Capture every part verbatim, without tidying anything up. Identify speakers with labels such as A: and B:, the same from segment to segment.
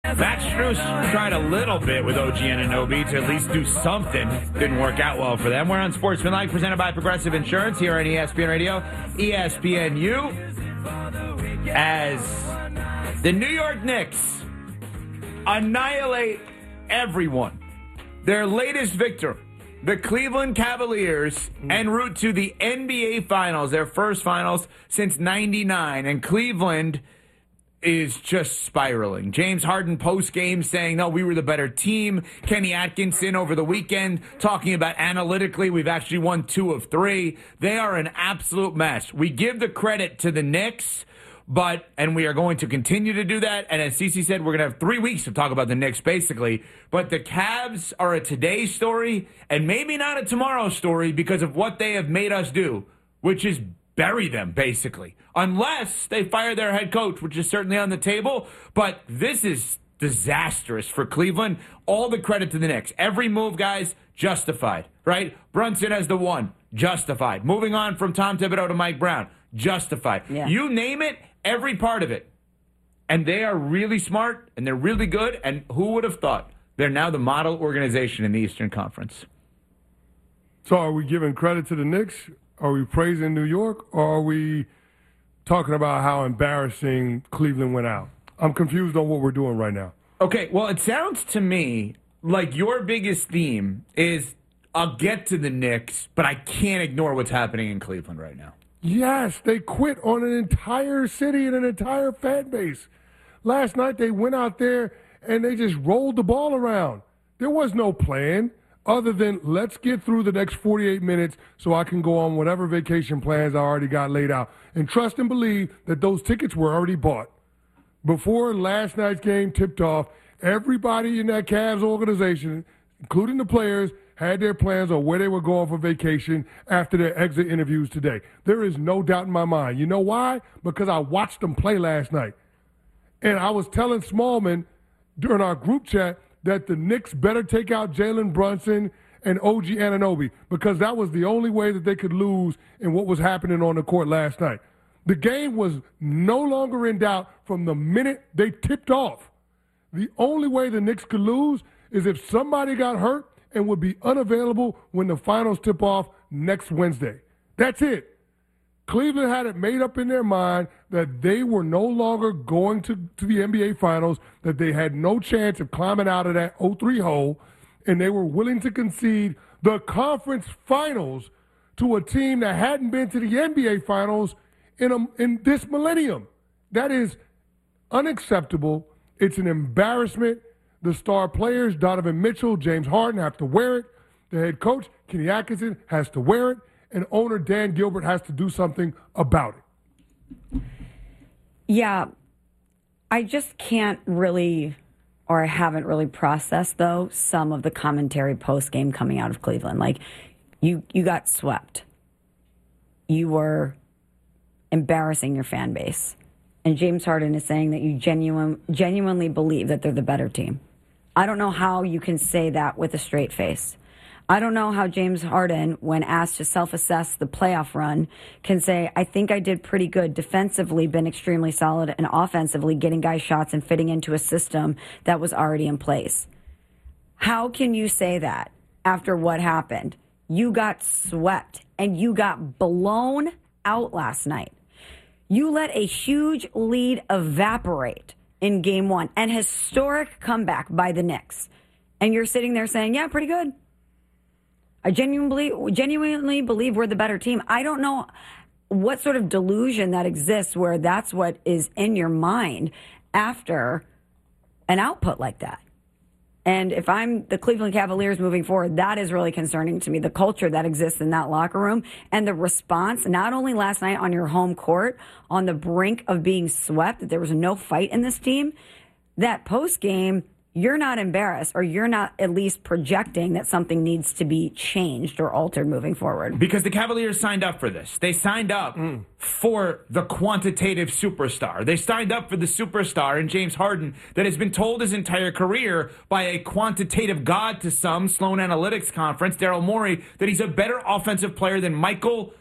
A: Matt Strus tried a little bit with O G Anunoby to at least do something. Didn't work out well for them. We're on Sportsmanlike, presented by Progressive Insurance here on E S P N Radio, E S P N U. As the New York Knicks annihilate everyone. Their latest victor, the Cleveland Cavaliers, en route to the N B A Finals, their first finals since ninety-nine. And Cleveland is just spiraling. James Harden post-game saying, no, we were the better team. Kenny Atkinson over the weekend talking about analytically, we've actually won two of three. They are an absolute mess. We give the credit to the Knicks, but, and we are going to continue to do that. And as Cece said, we're going to have three weeks to talk about the Knicks, basically. But the Cavs are a today story and maybe not a tomorrow story because of what they have made us do, which is bury them, basically. Unless they fire their head coach, which is certainly on the table. But this is disastrous for Cleveland. All the credit to the Knicks. Every move, guys, justified, right? Brunson as the one, justified. Moving on from Tom Thibodeau to Mike Brown, justified. Yeah. You name it, every part of it. And they are really smart, and they're really good. And who would have thought? They're now the model organization in the Eastern Conference.
B: So are we giving credit to the Knicks? Are we praising New York, or are we talking about how embarrassing Cleveland went out? I'm confused on what we're doing right now.
A: Okay, well, it sounds to me like your biggest theme is I'll get to the Knicks, but I can't ignore what's happening in Cleveland right now.
B: Yes, they quit on an entire city and an entire fan base. Last night they went out there and they just rolled the ball around. There was no plan other than let's get through the next forty-eight minutes so I can go on whatever vacation plans I already got laid out. And trust and believe that those tickets were already bought. Before last night's game tipped off, everybody in that Cavs organization, including the players, had their plans on where they were going for vacation after their exit interviews today. There is no doubt in my mind. You know why? Because I watched them play last night. And I was telling Smallman during our group chat that the Knicks better take out Jalen Brunson and O G Anunoby because that was the only way that they could lose in what was happening on the court last night. The game was no longer in doubt from the minute they tipped off. The only way the Knicks could lose is if somebody got hurt and would be unavailable when the finals tip off next Wednesday. That's it. Cleveland had it made up in their mind that they were no longer going to, to the N B A Finals, that they had no chance of climbing out of that oh three hole, and they were willing to concede the conference finals to a team that hadn't been to the N B A Finals in, a, in this millennium. That is unacceptable. It's an embarrassment. The star players, Donovan Mitchell, James Harden, have to wear it. The head coach, Kenny Atkinson, has to wear it. And owner Dan Gilbert has to do something about it.
C: Yeah, I just can't really, or I haven't really processed, though, some of the commentary post-game coming out of Cleveland. Like, you, you got swept. You were embarrassing your fan base. And James Harden is saying that you genuine, genuinely believe that they're the better team. I don't know how you can say that with a straight face. I don't know how James Harden, when asked to self-assess the playoff run, can say, I think I did pretty good defensively, been extremely solid, and offensively getting guys shots and fitting into a system that was already in place. How can you say that after what happened? You got swept and you got blown out last night. You let a huge lead evaporate in game one, an historic comeback by the Knicks. And you're sitting there saying, yeah, pretty good. I genuinely, genuinely believe we're the better team. I don't know what sort of delusion that exists where that's what is in your mind after an output like that. And if I'm the Cleveland Cavaliers moving forward, that is really concerning to me. The culture that exists in that locker room and the response, not only last night on your home court, on the brink of being swept, that there was no fight in this team, that post game, you're not embarrassed, or you're not at least projecting that something needs to be changed or altered moving forward.
A: Because the Cavaliers signed up for this. They signed up mm. for the quantitative superstar. They signed up for the superstar in James Harden that has been told his entire career by a quantitative god to some, Sloan Analytics Conference, Daryl Morey, that he's a better offensive player than Michael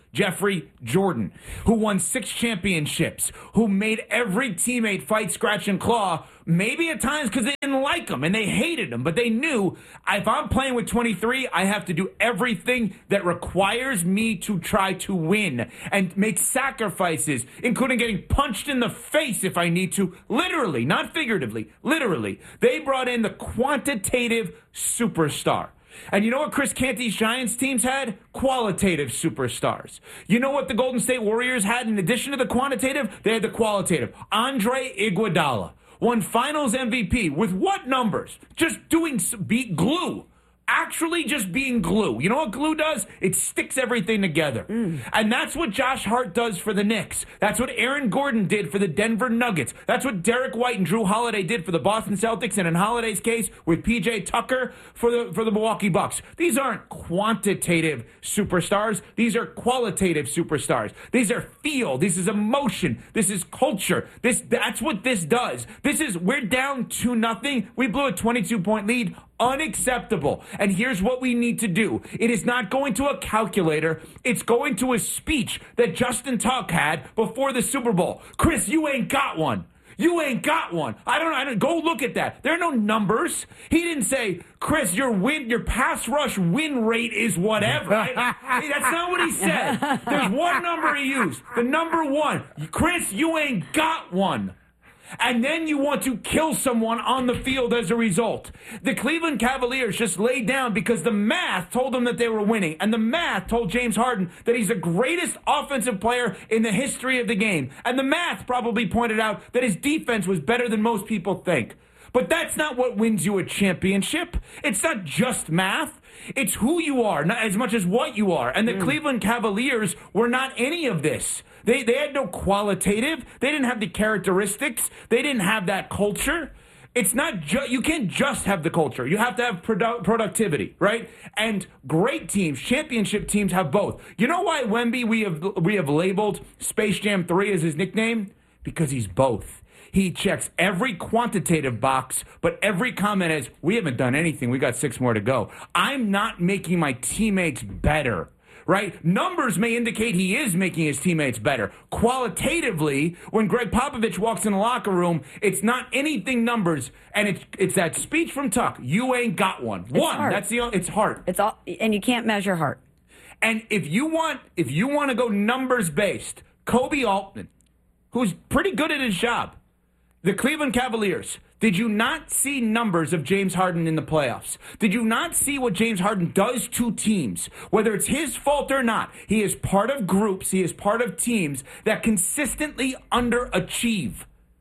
A: Jeffrey Jordan, who won six championships, who made every teammate fight, scratch, and claw, maybe at times because they didn't like him and they hated him, but they knew if I'm playing with twenty-three, I have to do everything that requires me to try to win and make sacrifices, including getting punched in the face if I need to, literally, not figuratively, literally. They brought in the quantitative superstar. And you know what Chris Canty's Giants teams had? Qualitative superstars. You know what the Golden State Warriors had in addition to the quantitative? They had the qualitative. Andre Iguodala won Finals M V P with what numbers? Just doing beat glue. Actually just being glue. You know what glue does? It sticks everything together. Mm. And that's what Josh Hart does for the Knicks. That's what Aaron Gordon did for the Denver Nuggets. That's what Derek White and Drew Holiday did for the Boston Celtics, and in Holiday's case with P J Tucker for the for the Milwaukee Bucks. These aren't quantitative superstars. These are qualitative superstars. These are feel. This is emotion. This is culture. This that's what this does. This is we're down two nothing. We blew a twenty-two point lead. Unacceptable. And here's what we need to do. It is not going to a calculator. It's going to a speech that Justin Tuck had before the Super Bowl. Chris, you ain't got one. You ain't got one. I don't know. I don't go look at that. There are no numbers. He didn't say, Chris, your win, your pass rush win rate is whatever. Hey, that's not what he said. There's one number he used. The number one. Chris, you ain't got one. And then you want to kill someone on the field as a result. The Cleveland Cavaliers just laid down because the math told them that they were winning. And the math told James Harden that he's the greatest offensive player in the history of the game. And the math probably pointed out that his defense was better than most people think. But that's not what wins you a championship. It's not just math. It's who you are, not as much as what you are. And the mm. Cleveland Cavaliers were not any of this. They they had no qualitative. They didn't have the characteristics. They didn't have that culture. It's not just, you can't just have the culture. You have to have produ- productivity, right? And great teams, championship teams have both. You know why Wemby we have we have labeled Space Jam three as his nickname? Because he's both. He checks every quantitative box, but every comment is, we haven't done anything. We got six more to go. I'm not making my teammates better. Right? Numbers may indicate he is making his teammates better. Qualitatively, when Greg Popovich walks in the locker room, it's not anything numbers, and it's it's that speech from Tuck. You ain't got one.
C: It's
A: one.
C: Heart.
A: That's the it's heart.
C: It's all, and you can't measure heart.
A: And if you want, if you want to go numbers based, Kobe Altman, who's pretty good at his job, the Cleveland Cavaliers. Did you not see numbers of James Harden in the playoffs? Did you not see what James Harden does to teams? Whether it's his fault or not, he is part of groups, he is part of teams that consistently underachieve.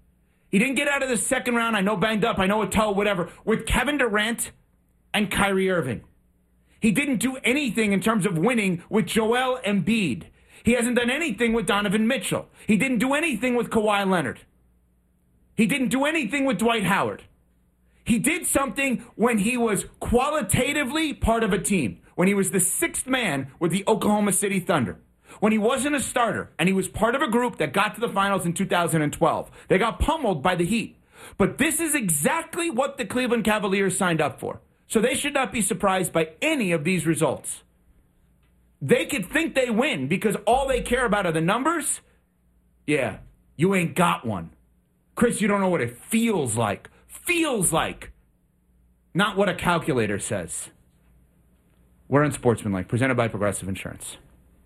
A: He didn't get out of the second round, I know banged up, I know a toe, whatever, with Kevin Durant and Kyrie Irving. He didn't do anything in terms of winning with Joel Embiid. He hasn't done anything with Donovan Mitchell. He didn't do anything with Kawhi Leonard. He didn't do anything with Dwight Howard. He did something when he was qualitatively part of a team, when he was the sixth man with the Oklahoma City Thunder, when he wasn't a starter, and he was part of a group that got to the finals in two thousand twelve. They got pummeled by the Heat. But this is exactly what the Cleveland Cavaliers signed up for. So they should not be surprised by any of these results. They could think they win because all they care about are the numbers. Yeah, you ain't got one. Chris, you don't know what it feels like. Feels like. Not what a calculator says. We're on Sportsmanlike, presented by Progressive Insurance.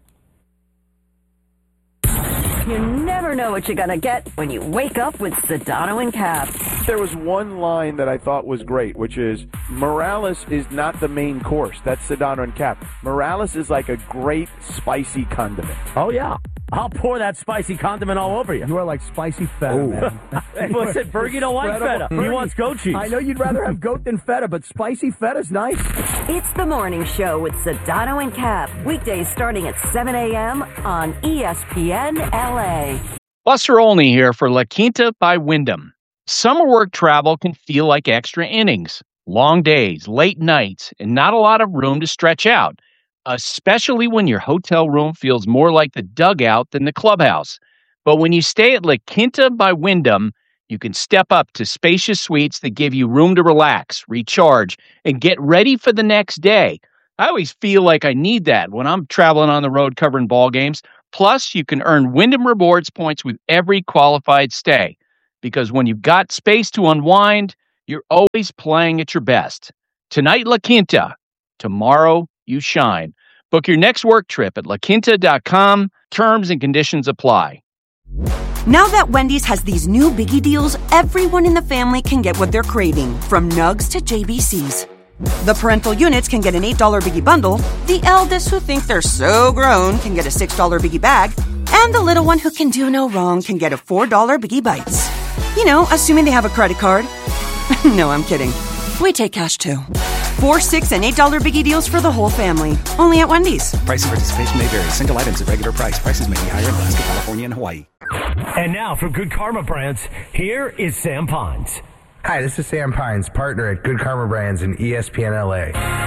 D: You never know what you're going to get when you wake up with Sedano and Cap.
E: There was one line that I thought was great, which is, Morales is not the main course. That's Sedano and Cap. Morales is like a great spicy condiment.
F: Oh, yeah. I'll pour that spicy condiment all over you.
G: You are like spicy feta, man.
F: Well, said Bergie don't like feta. He wants goat cheese.
G: I know you'd rather have goat than feta, but spicy feta's nice.
D: It's the morning show with Sedano and Cap. Weekdays starting at seven a.m. on E S P N L A.
H: Buster Olney here for La Quinta by Wyndham. Summer work travel can feel like extra innings. Long days, late nights, and not a lot of room to stretch out. Especially when your hotel room feels more like the dugout than the clubhouse. But when you stay at La Quinta by Wyndham, you can step up to spacious suites that give you room to relax, recharge, and get ready for the next day. I always feel like I need that when I'm traveling on the road covering ball games. Plus, you can earn Wyndham Rewards points with every qualified stay. Because when you've got space to unwind, you're always playing at your best. Tonight, La Quinta. Tomorrow, you shine. Book your next work trip at la quinta dot com. Terms and conditions apply.
I: Now that Wendy's has these new biggie deals, everyone in the family can get what they're craving, from nugs to J B Cs. The parental units can get an eight dollar biggie bundle, the eldest who think they're so grown can get a six dollar biggie bag, and the little one who can do no wrong can get a four dollar biggie bites. You know, assuming they have a credit card. No, I'm kidding. We take cash too. Four, six, and eight dollar biggie deals for the whole family. Only at Wendy's.
J: Price and participation may vary. Single items at regular price. Prices may be higher in Alaska, California, and Hawaii.
K: And now from Good Karma Brands, here is Sam Pines.
L: Hi, this is Sam Pines, partner at Good Karma Brands in E S P N L A.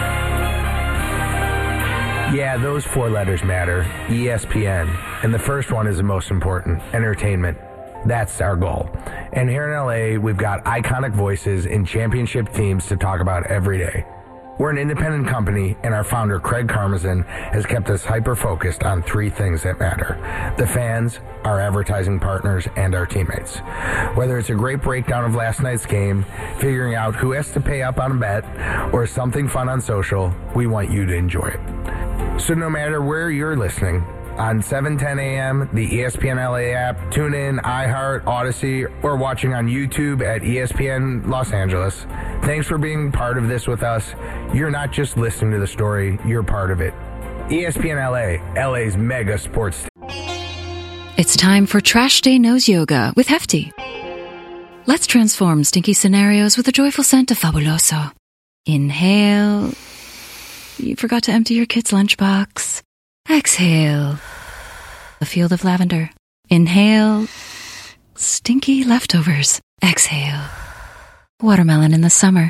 L: Yeah, those four letters matter. E S P N. And the first one is the most important. Entertainment. That's our goal. And here in L A, we've got iconic voices in championship teams to talk about every day. We're an independent company, and our founder, Craig Karmazin, has kept us hyper-focused on three things that matter. The fans, our advertising partners, and our teammates. Whether it's a great breakdown of last night's game, figuring out who has to pay up on a bet, or something fun on social, we want you to enjoy it. So no matter where you're listening, on seven ten a.m., the E S P N L A app, tune in, iHeart, Odyssey, or watching on YouTube at E S P N Los Angeles. Thanks for being part of this with us. You're not just listening to the story, you're part of it. E S P N L A, L A's mega sports.
M: It's time for Trash Day Nose Yoga with Hefty. Let's transform stinky scenarios with the joyful scent of Fabuloso. Inhale. You forgot to empty your kid's lunchbox. Exhale. A field of lavender. Inhale. Stinky leftovers. Exhale. Watermelon in the summer.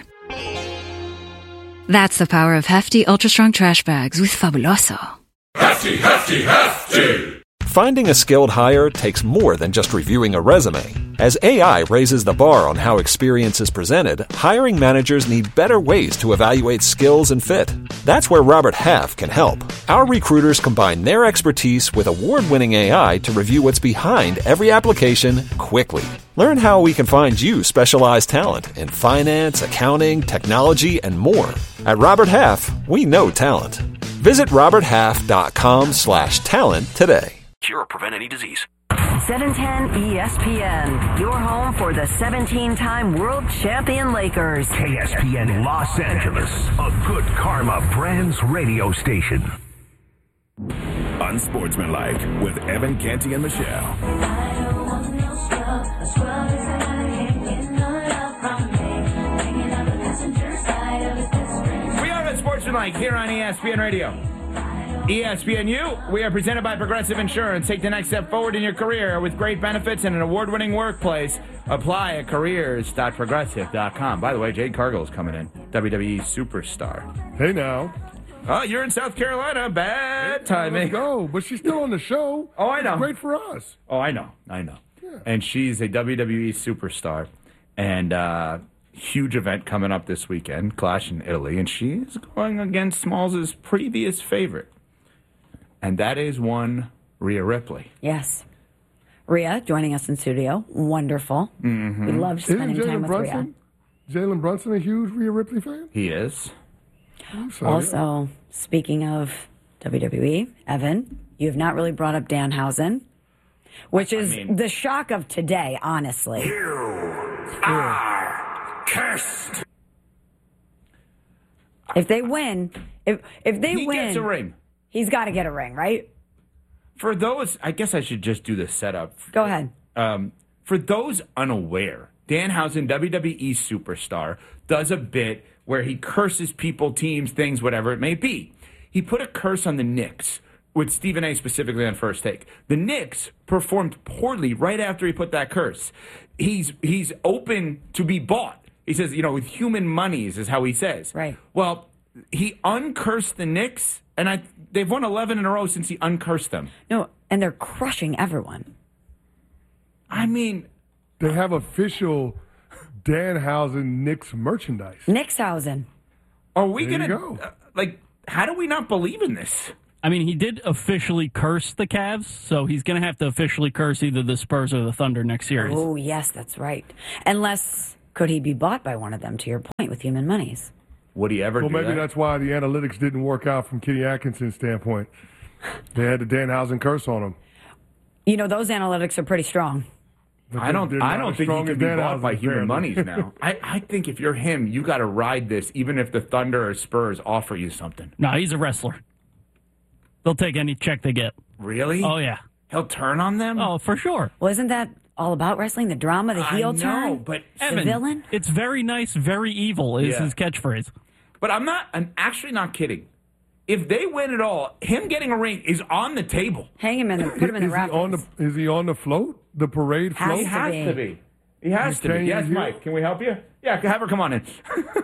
M: That's the power of Hefty Ultra Strong Trash Bags with Fabuloso.
N: Hefty, hefty, hefty!
O: Finding a skilled hire takes more than just reviewing a resume. As A I raises the bar on how experience is presented, hiring managers need better ways to evaluate skills and fit. That's where Robert Half can help. Our recruiters combine their expertise with award-winning A I to review what's behind every application quickly. Learn how we can find you specialized talent in finance, accounting, technology, and more. At Robert Half, we know talent. Visit roberthalf.com slash talent today.
J: Cure or prevent any disease.
D: seven ten E S P N, your home for the seventeen-time world champion Lakers.
K: K S P N Los Angeles, a Good Karma Brands radio station.
N: Unsportsmanlike with Evan Canty and Michelle.
A: We are Unsportsmanlike here on E S P N Radio. E S P N U, we are presented by Progressive Insurance. Take the next step forward in your career with great benefits and an award-winning workplace. Apply at careers dot progressive dot com. By the way, Jade Cargill is coming in, W W E superstar.
B: Hey now.
A: Oh, you're in South Carolina. Bad
B: hey,
A: timing.
B: Let's go, but she's still on the show.
A: Oh, I know.
B: It's great for us.
A: Oh, I know. I know.
B: Yeah.
A: And she's a W W E superstar. And uh huge event coming up this weekend, Clash in Italy. And she's going against Smalls' previous favorite. And that is one Rhea Ripley.
C: Yes. Rhea joining us in studio. Wonderful.
A: Mm-hmm.
C: We love spending
B: Isn't
C: time with
B: Brunson, Rhea. Jalen Brunson a huge Rhea Ripley fan?
A: He is.
B: So,
C: also, yeah. Speaking of W W E, Evan, you have not really brought up Danhausen, which is I mean, the shock of today, honestly.
K: You are cursed.
C: If they win, if if they
A: he
C: win,
A: gets a ring.
C: He's got to get a ring, right?
A: For those, I guess I should just do the setup.
C: Go ahead.
A: Um, for those unaware, Danhausen, W W E superstar, does a bit where he curses people, teams, things, whatever it may be. He put a curse on the Knicks, with Stephen A. specifically on First Take. The Knicks performed poorly right after he put that curse. He's he's open to be bought. He says, you know, with human monies is how he says.
C: Right.
A: Well, he uncursed the Knicks, and I they've won eleven in a row since he uncursed them.
C: No, and they're crushing everyone.
A: I mean,
B: they have official Danhausen Knicks merchandise.
C: Knickshausen.
A: Are we
B: there
A: gonna
B: go.
A: uh, like? how do we not believe in this?
P: I mean, he did officially curse the Cavs, so he's going to have to officially curse either the Spurs or the Thunder next series.
C: Oh, yes, that's right. Unless, could he be bought by one of them, to your point, with human monies?
A: Would he ever
B: well,
A: do
B: maybe
A: that?
B: that's why the analytics didn't work out from Kenny Atkinson's standpoint. They had the Danhausen curse on him.
C: You know, those analytics are pretty strong.
A: I don't. I don't think he can be bought by human monies now. I, I think if you're him, you got to ride this, even if the Thunder or Spurs offer you something.
P: No, he's a wrestler. They'll take any check they get.
A: Really?
P: Oh yeah.
A: He'll turn on them.
P: Oh, for sure.
C: Well, isn't that all about wrestling? The drama, the heel
A: I know,
C: turn,
A: but
C: the
P: Evan,
C: villain.
P: It's very nice, very evil is
A: Yeah.
P: his catchphrase.
A: But I'm not. I'm actually not kidding. If they win it all, him getting a ring is on the table.
C: Hang him in the put him in the
B: is, he
C: rafters.
B: on the, is he on the float? The parade
C: Has
B: float?
A: He has
C: be.
A: to be. He has
B: He's
A: to be.
B: changing
A: Yes,
B: here?
A: Mike. Can we help you? Yeah, have her come on in.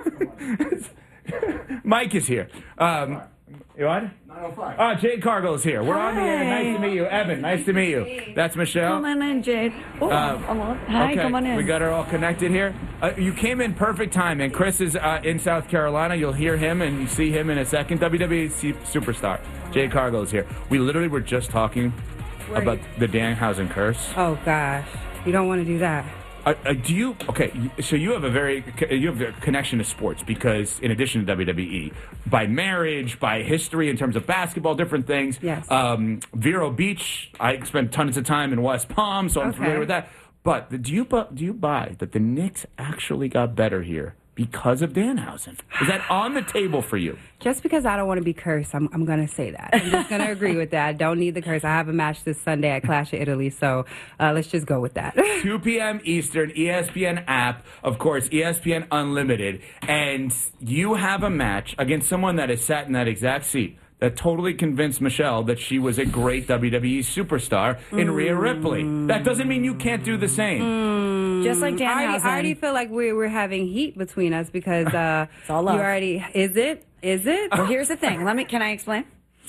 A: Mike is here. Um, you what? nine oh five. Oh, Jade Cargill is here. We're on the air. Nice to meet you. Evan, nice to meet you. That's Michelle.
C: Come on in, Jade. Oh,
A: Um,
C: come on. Hi,
A: okay,
C: come on in.
A: we got her all connected here. Uh, you came in perfect time, and Chris is uh, in South Carolina. You'll hear him and you see him in a second. W W E su- superstar Jade Cargill is here. We literally were just talking
Q: Where
A: about
Q: you-
A: the Danhausen curse.
Q: Oh gosh, you don't want to do that.
A: Uh, uh, do you okay? So you have a very you have a connection to sports because in addition to W W E, by marriage, by history in terms of basketball, different things.
Q: Yes.
A: Um, Vero Beach. I spent tons of time in West Palm, so I'm
Q: Okay.
A: familiar with that. But the, do you bu- do you buy that the Knicks actually got better here because of Danhausen? Is that on the table for you?
Q: Just because I don't want to be cursed, I'm, I'm going to say that. I'm just going to agree with that. I don't need the curse. I have a match this Sunday at Clash of Italy, so uh, let's just go with that.
A: two p.m. Eastern, E S P N app, of course, E S P N Unlimited, and you have a match against someone that has sat in that exact seat that totally convinced Michelle that she was a great W W E superstar in Rhea Ripley. That doesn't mean you can't do the same.
C: Just like
Q: I already,
C: Danhausen.
Q: I already feel like we, we're having heat between us because uh,
C: It's all love.
Q: you already, is it? Is it?
C: Well, here's the thing. Let me. Can I explain?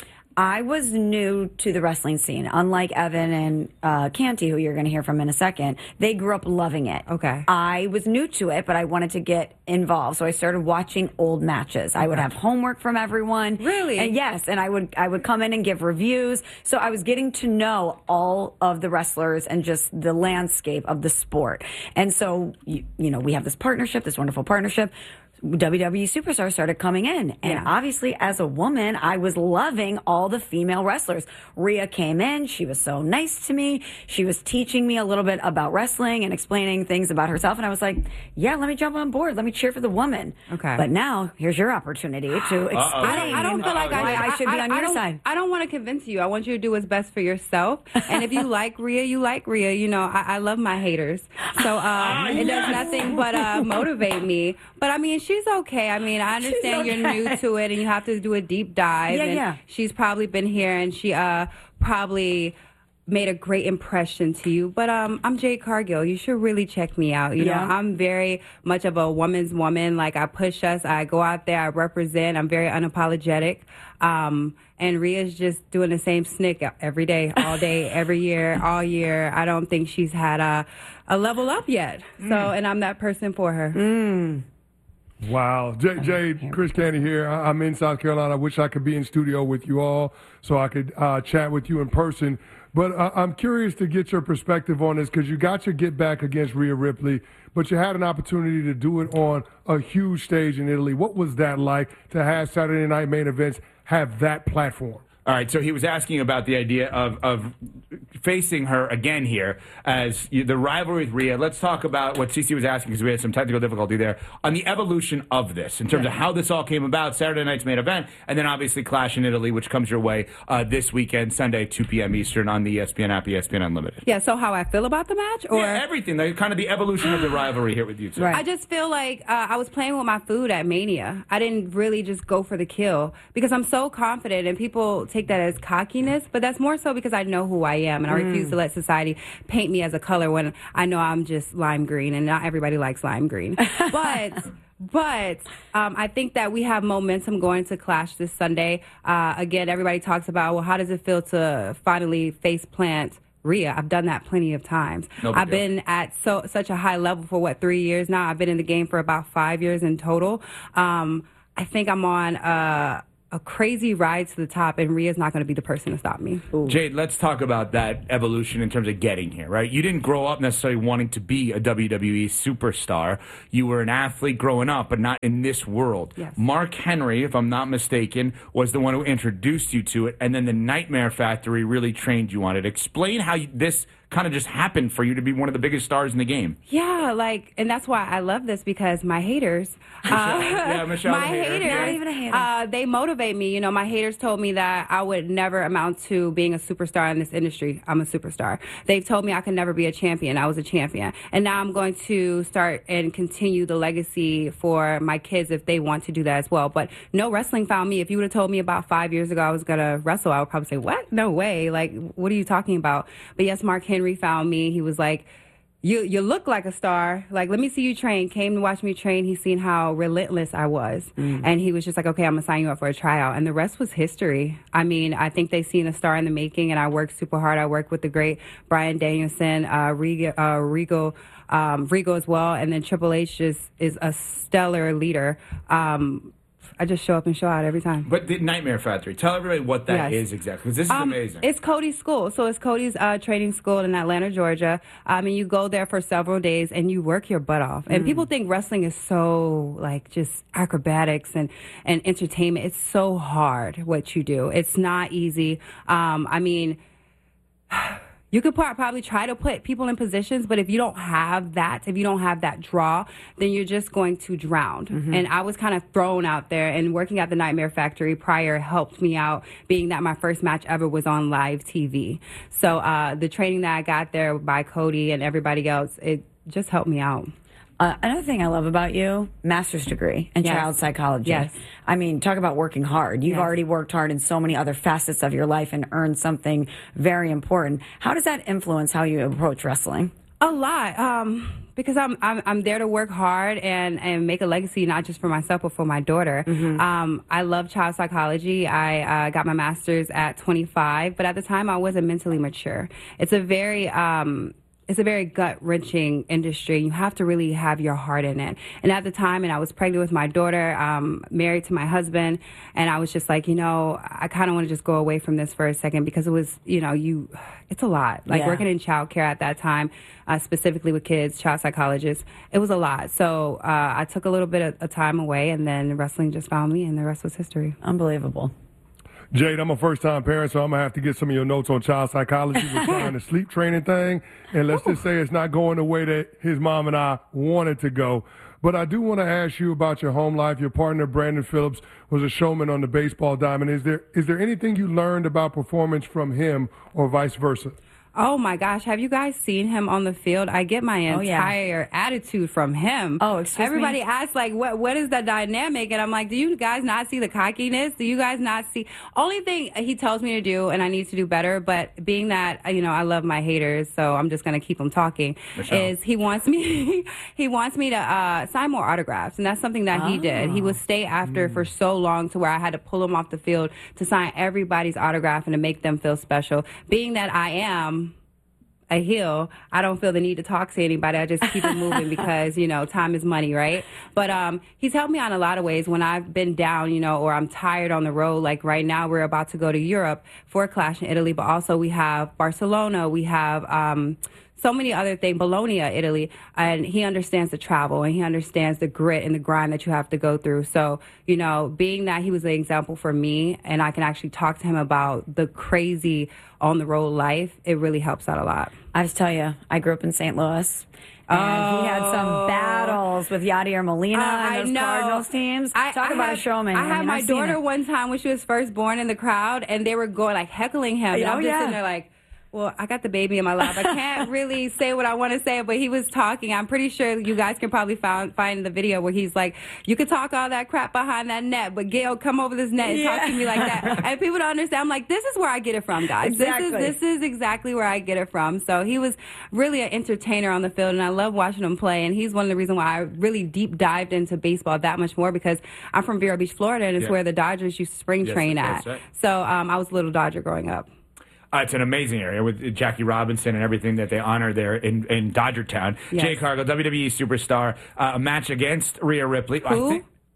C: I was new to the wrestling scene. Unlike Evan and uh, Canty, who you're going to hear from in a second, they grew up loving it.
Q: Okay.
C: I was new to it, but I wanted to get involved, so I started watching old matches. I would have homework from everyone.
Q: Really?
C: And yes, and I would I would come in and give reviews. So I was getting to know all of the wrestlers and just the landscape of the sport. And so you, you know, we have this partnership, this wonderful partnership. W W E superstars started coming in. And
Q: Yeah.
C: obviously, as a woman, I was loving all the female wrestlers. Rhea came in. She was so nice to me. She was teaching me a little bit about wrestling and explaining things about herself. And I was like, yeah, let me jump on board. Let me cheer for the woman.
Q: Okay.
C: But now, here's your opportunity to explain
Q: I don't, I don't feel like I,
C: why I, should be
Q: I,
C: on
Q: I
C: your
Q: don't,
C: side.
Q: I don't want to convince you. I want you to do what's best for yourself. And if you like Rhea, you like Rhea. You know, I, I love my haters. So um, it does nothing but uh, motivate me. But I mean, she's okay. I mean, I understand
C: She's
Q: you're
C: okay.
Q: new to it and you have to do a deep dive.
C: Yeah,
Q: and
C: yeah.
Q: she's probably been here and she uh, probably made a great impression to you. But um, I'm Jade Cargill. You should really check me out. You
C: Yeah.
Q: know, I'm very much of a woman's woman. Like, I push us. I go out there. I represent. I'm very unapologetic. Um, and Rhea's just doing the same snick every day, all day, every year, all year. I don't think she's had a, a level up yet. So, and I'm that person for her.
C: Mm.
B: Wow. Jay, Jade, Chris Candy here. I- I'm in South Carolina. I wish I could be in studio with you all so I could uh, chat with you in person. But uh, I'm curious to get your perspective on this because you got your get back against Rhea Ripley, but you had an opportunity to do it on a huge stage in Italy. What was that like to have Saturday Night Main Events have that platform?
A: All right, so he was asking about the idea of, of facing her again here as you, the rivalry with Rhea. Let's talk about what Cece was asking because we had some technical difficulty there on the evolution of this in terms of how this all came about, Saturday night's main event, and then obviously Clash in Italy, which comes your way uh, this weekend, Sunday, two p.m. Eastern on the E S P N app, E S P N Unlimited.
Q: Yeah, so how I feel about the match? Or
A: Yeah, everything, the, kind of the evolution of the rivalry here with you two.
Q: I just feel like uh, I was playing with my food at Mania. I didn't really just go for the kill because I'm so confident, and people take that as cockiness, but that's more so because I know who I am, and I
C: Mm.
Q: refuse to let society paint me as a color when I know I'm just lime green, and not everybody likes lime green. But... But um, I think that we have momentum going to Clash this Sunday. Uh, again, everybody talks about, well, how does it feel to finally face plant Rhea? I've done that plenty of times.
A: No big
Q: I've
A: deal.
Q: been at so such a high level for, what, three years now? I've been in the game for about five years in total. Um, I think I'm on uh, a crazy ride to the top, and Rhea's not going to be the person to stop me.
A: Jade, let's talk about that evolution in terms of getting here, right? You didn't grow up necessarily wanting to be a W W E superstar. You were an athlete growing up, but not in this world.
Q: Yes.
A: Mark Henry, if I'm not mistaken, was the one who introduced you to it, and then the Nightmare Factory really trained you on it. Explain how you, this kind of just happened for you to be one of the biggest stars in the game.
Q: Yeah, like, and that's why I love this, because my haters, uh,
A: yeah, Michelle,
Q: my
A: hater.
Q: haters,
C: Not even a hater.
Q: Uh, they motivate me. You know, my haters told me that I would never amount to being a superstar in this industry. I'm a superstar. They've told me I could never be a champion. I was a champion. And now I'm going to start and continue the legacy for my kids if they want to do that as well. But no, wrestling found me. If you would have told me about five years ago I was going to wrestle, I would probably say, what? No way. Like, what are you talking about? But yes, Mark Henry found me. He was like, you you look like a star. Like, let me see you train. Came to watch me train. He's seen how relentless I was.
C: Mm.
Q: And he was just like, okay, I'm going to sign you up for a tryout. And the rest was history. I mean, I think they seen a star in the making, and I worked super hard. I worked with the great Bryan Danielson, uh, Regal, uh, Regal, um, Regal as well. And then Triple H is, is a stellar leader. Um, I just show up and show out every time.
A: But the Nightmare Factory, tell everybody what that
Q: Yes.
A: is exactly, because this is
Q: Um,
A: amazing.
Q: It's Cody's school. So it's Cody's uh, training school in Atlanta, Georgia. Um, and you go there for several days and you work your butt off. And
C: Mm.
Q: people think wrestling is so, like, just acrobatics and, and entertainment. It's so hard what you do. It's not easy. Um, I mean... You could pro- probably try to put people in positions, but if you don't have that, if you don't have that draw, then you're just going to drown.
C: Mm-hmm.
Q: And I was kind of thrown out there, and working at the Nightmare Factory prior helped me out, being that my first match ever was on live T V. So uh, the training that I got there by Cody and everybody else, it just helped me out.
C: Uh, another thing I love about you, master's degree in
Q: Yes.
C: child psychology.
Q: Yes.
C: I mean, talk about working hard. You've
Q: Yes.
C: already worked hard in so many other facets of your life and earned something very important. How does that influence how you approach wrestling?
Q: A lot, um, because I'm, I'm I'm there to work hard and, and make a legacy, not just for myself but for my daughter.
C: Mm-hmm.
Q: Um, I love child psychology. I uh, got my master's at twenty-five, but at the time I wasn't mentally mature. It's a very um, it's a very gut-wrenching industry. You have to really have your heart in it. And at the time, and I was pregnant with my daughter, um, married to my husband, and I was just like, you know, I kind of want to just go away from this for a second, because it was, you know, you, it's a lot. Like
C: Yeah.
Q: working in childcare at that time, uh, specifically with kids, child psychologists, it was a lot. So uh, I took a little bit of, of time away, and then wrestling just found me, and the rest was history.
C: Unbelievable.
B: Jade, I'm a first-time parent, so I'm going to have to get some of your notes on child psychology. We're trying the sleep training thing, and let's just say it's not going the way that his mom and I wanted to go. But I do want to ask you about your home life. Your partner, Brandon Phillips, was a showman on the baseball diamond. Is there is there anything you learned about performance from him or vice versa?
Q: Oh my gosh, have you guys seen him on the field? I get my
C: Oh, yeah.
Q: entire attitude from him.
C: Oh, excuse
Q: Everybody
C: me?
Q: asks, like, what what is the dynamic? And I'm like, do you guys not see the cockiness? Do you guys not see? Only thing he tells me to do, and I need to do better, but being that, you know, I love my haters, so I'm just going to keep them talking,
A: Michelle.
Q: is he wants me he wants me to uh, sign more autographs, and that's something that he did. He would stay after for so long to where I had to pull him off the field to sign everybody's autograph and to make them feel special. Being that I am a heel, I don't feel the need to talk to anybody. I just keep it moving because, you know, time is money, right? But um, he's helped me out in a lot of ways when I've been down, you know, or I'm tired on the road. Like right now, we're about to go to Europe for a Clash in Italy, but also we have Barcelona, we have um, so many other things, Bologna, Italy, and he understands the travel and he understands the grit and the grind that you have to go through. So, you know, being that he was an example for me and I can actually talk to him about the crazy on the road life, it really helps out a lot.
C: I have to tell you, I grew up in Saint Louis. And he had some battles with Yadier Molina
Q: Uh,
C: and
Q: I
C: those
Q: know.
C: Cardinals teams.
Q: I,
C: Talk
Q: I
C: about
Q: had,
C: a showman.
Q: I had
C: mean,
Q: my
C: I've seen
Q: daughter
C: it.
Q: one time when she was first born in the crowd, and they were going like heckling him. And
C: Oh,
Q: I'm just
C: yeah.
Q: sitting there like, well, I got the baby in my lap. I can't really say what I want to say, but he was talking. I'm pretty sure you guys can probably find, find the video where he's like, you can talk all that crap behind that net, but Gail, come over this net and talk to me like that. And people don't understand. I'm like, this is where I get it from, guys.
C: Exactly.
Q: This is this is exactly where I get it from. So he was really an entertainer on the field, and I love watching him play. And he's one of the reasons why I really deep dived into baseball that much more, because I'm from Vero Beach, Florida, and it's
A: Yeah.
Q: where the Dodgers used to spring
A: Yes,
Q: train
A: that's
Q: at.
A: right.
Q: So um, I was a little Dodger growing up.
A: Uh, it's an amazing area with Jackie Robinson and everything that they honor there in, in Dodgertown.
Q: Yes.
A: Jay Cargill, W W E superstar, uh, a match against Rhea Ripley.
Q: Who?
A: I think,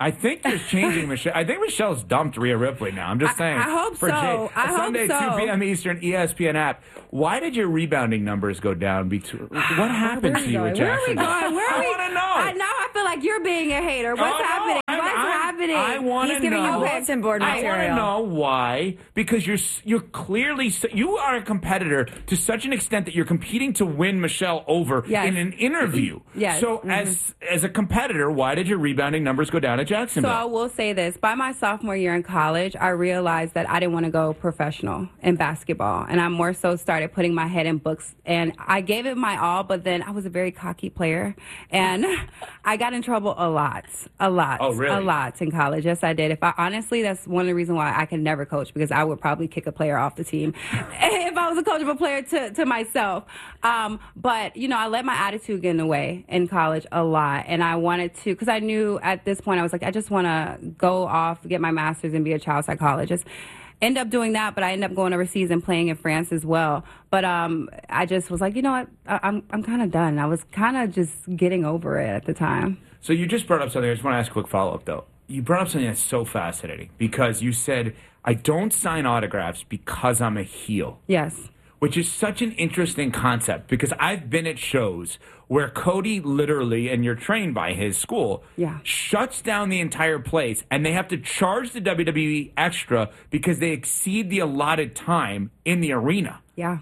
A: I think you're changing Michelle. I think Michelle's dumped Rhea Ripley now. I'm just saying.
Q: I hope
A: for
Q: so.
A: Jay,
Q: I hope
A: Sunday,
Q: so.
A: two p.m. Eastern, E S P N app. Why did your rebounding numbers go down? Between, what happened to you at
Q: Where are we
A: Jacksonville?
Q: going? Where are we?
A: I want to know.
Q: I, now I feel like you're being a hater. What's
A: Oh, no,
Q: happening?
A: I'm-
Q: What's
A: I'm-
Q: happening?
A: I want to
C: He's giving
A: know.
C: you bulletin board
A: I want to
C: material.
A: know why. Because you're you're clearly you are a competitor to such an extent that you're competing to win Michelle over
Q: Yes.
A: in an interview.
Q: Yes.
A: So
Q: Mhm.
A: as as a competitor, why did your rebounding numbers go down at
Q: So
A: Jacksonville?
Q: I will say this. By my sophomore year in college, I realized that I didn't want to go professional in basketball. And I more so started putting my head in books. And I gave it my all, but then I was a very cocky player. And I got in trouble a lot. A lot.
A: Oh, really?
Q: A lot in college. Yes, I did. If I honestly, that's one of the reasons why I can never coach, because I would probably kick a player off the team if I was a coach of a player to, to myself. Um, but, you know, I let my attitude get in the way in college a lot. And I wanted to, because I knew at this point, I was like, I just want to go off, get my master's, and be a child psychologist. End up doing that, but I ended up going overseas and playing in France as well. But um, I just was like, you know what, I, I'm I'm kind of done. I was kind of just getting over it at the time.
A: So you just brought up something. I just want to ask a quick follow-up, though. You brought up something that's so fascinating because you said, I don't sign autographs because I'm a heel.
Q: Yes.
A: Which is such an interesting concept because I've been at shows where Cody literally, and you're trained by his school,
Q: yeah.
A: shuts down the entire place and they have to charge the W W E extra because they exceed the allotted time in the arena.
Q: Yeah.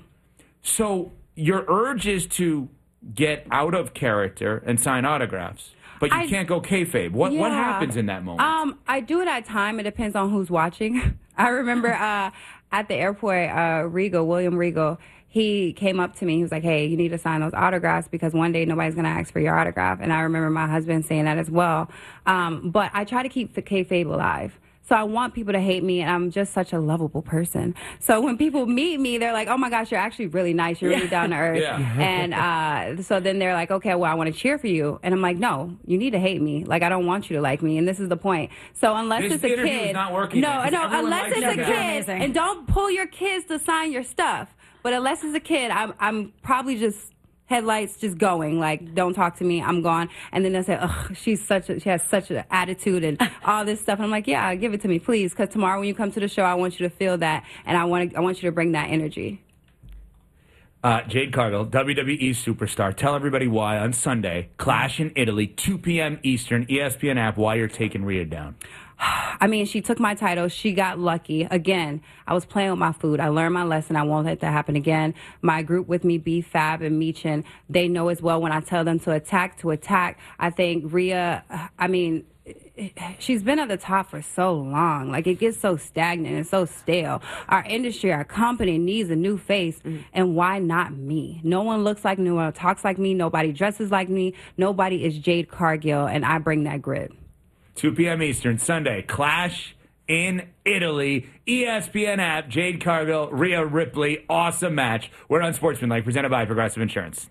A: So your urge is to get out of character and sign autographs, but you
Q: I,
A: can't go kayfabe. What
Q: yeah.
A: what happens in that moment?
Q: Um, I do it at time. It depends on who's watching. I remember uh, at the airport, uh, Regal, William Regal, he came up to me. He was like, hey, you need to sign those autographs because one day nobody's going to ask for your autograph. And I remember my husband saying that as well. Um, but I try to keep the kayfabe alive. So I want people to hate me, and I'm just such a lovable person. So when people meet me, they're like, oh, my gosh, you're actually really nice. You're really down to earth.
A: Yeah.
Q: And uh, so then they're like, okay, well, I want to cheer for you. And I'm like, no, you need to hate me. Like, I don't want you to like me, and this is the point. So unless
A: This
Q: it's a
A: interview
Q: kid.
A: is not working
Q: no,
A: then, 'cause
Q: no,
A: everyone
Q: unless
A: likes
Q: it's
A: you
Q: a
A: guys.
Q: kid.
C: Amazing.
Q: And don't pull your kids to sign your stuff. But unless it's a kid, I'm, I'm probably just headlights just going, like, don't talk to me, I'm gone. And then they'll say, ugh, she's such a, she has such an attitude and all this stuff. And I'm like, yeah, give it to me, please, because tomorrow when you come to the show, I want you to feel that, and I want to, I want you to bring that energy.
A: Uh, Jade Cargill, W W E superstar. Tell everybody why on Sunday, Clash in Italy, two p.m. Eastern, E S P N app, why you're taking Rhea down.
Q: I mean, she took my title. She got lucky. Again, I was playing with my food. I learned my lesson. I won't let that happen again. My group with me, B Fab and Meechin, they know as well when I tell them to attack, to attack. I think Rhea, I mean, she's been at the top for so long. Like, it gets so stagnant and so stale. Our industry, our company needs a new face, mm. and why not me? No one looks like me, no one talks like me, nobody dresses like me, nobody is Jade Cargill, and I bring that grit.
A: two p.m. Eastern, Sunday, Clash in Italy, E S P N app, Jade Cargill, Rhea Ripley, awesome match. We're on Sportsmanlike, presented by Progressive Insurance.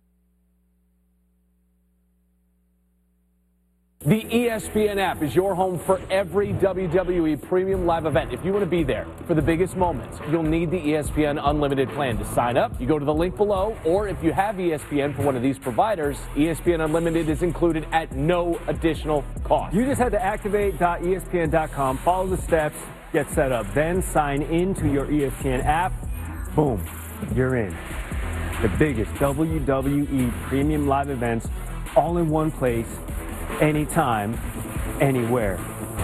R: The E S P N app is your home for every W W E premium live event. If you want to be there for the biggest moments, you'll need the E S P N Unlimited plan. To sign up, you go to the link below, or if you have E S P N for one of these providers, E S P N Unlimited is included at no additional cost.
S: You just head to activate dot E S P N dot com, follow the steps, get set up, then sign into your E S P N app. Boom, you're in. The biggest W W E premium live events all in one place, anytime, anywhere.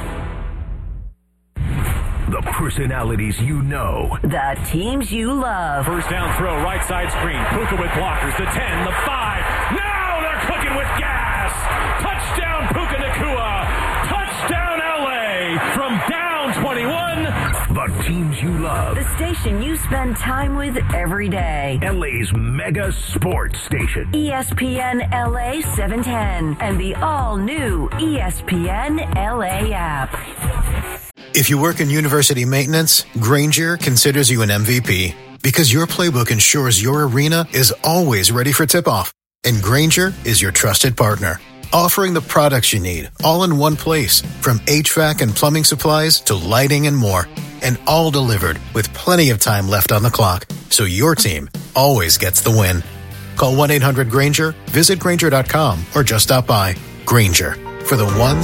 K: The personalities you know.
D: The teams you love.
T: First down throw, right side screen. Puka with blockers. The ten, the five. Now they're cooking with gas. Touchdown Puka Nacua. Touchdown L A. From down twenty-one.
K: The teams you love.
D: The station you spend time with every day.
K: L A's mega sports station.
D: E S P N L A seven ten and the all-new E S P N L A app.
U: If you work in university maintenance, Grainger considers you an M V P because your playbook ensures your arena is always ready for tip-off. And Grainger is your trusted partner, offering the products you need all in one place, from H V A C and plumbing supplies to lighting and more. And all delivered with plenty of time left on the clock, so your team always gets the win. Call one eight hundred Grainger, visit Grainger dot com, or just stop by. Grainger, for the ones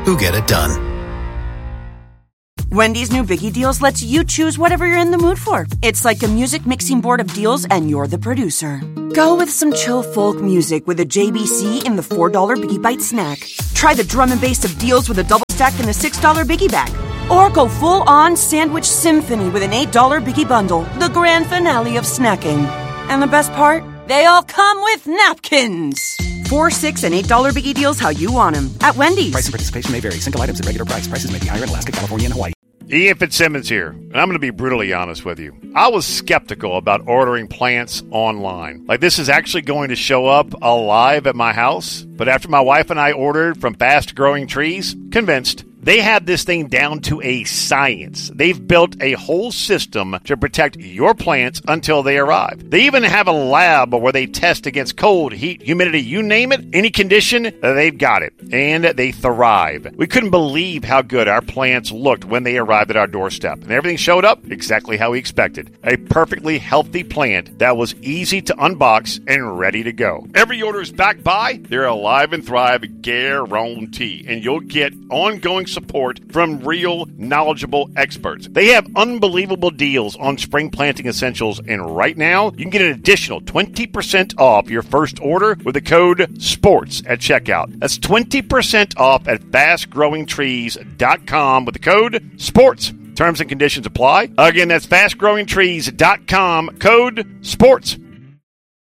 U: who get it done.
I: Wendy's new Biggie Deals lets you choose whatever you're in the mood for. It's like a music mixing board of deals, and you're the producer. Go with some chill folk music with a J B C in the four dollar Biggie Bite snack. Try the drum and bass of deals with a double stack in the six dollar Biggie Bag. Or go full-on sandwich symphony with an eight dollar Biggie Bundle, the grand finale of snacking. And the best part? They all come with napkins. Four, six, and eight dollar Biggie Deals how you want them at Wendy's.
J: Price and participation may vary. Single items at regular price. Prices may be higher in Alaska, California, and Hawaii.
E: Ian Fitzsimmons here, and I'm going to be brutally honest with you. I was skeptical about ordering plants online. Like, this is actually going to show up alive at my house. But after my wife and I ordered from Fast Growing Trees, convinced. They have this thing down to a science. They've built a whole system to protect your plants until they arrive. They even have a lab where they test against cold, heat, humidity, you name it, any condition, they've got it. And they thrive. We couldn't believe how good our plants looked when they arrived at our doorstep. And everything showed up exactly how we expected. A perfectly healthy plant that was easy to unbox and ready to go. Every order is backed by their Alive and Thrive guarantee. And you'll get ongoing support from real, knowledgeable experts. They have unbelievable deals on spring planting essentials, and right now, you can get an additional twenty percent off your first order with the code SPORTS at checkout. That's twenty percent off at fast growing trees dot com with the code SPORTS. Terms and conditions apply. Again, that's fast growing trees dot com, code SPORTS.